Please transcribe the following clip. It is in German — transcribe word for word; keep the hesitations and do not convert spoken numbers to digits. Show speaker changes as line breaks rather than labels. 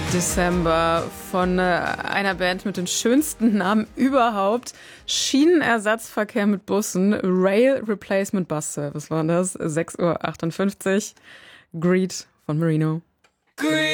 December von äh, einer Band mit den schönsten Namen überhaupt. Schienenersatzverkehr mit Bussen, Rail Replacement Bus Service war das, sechs Uhr achtundfünfzig. Greed von Marino. Greed.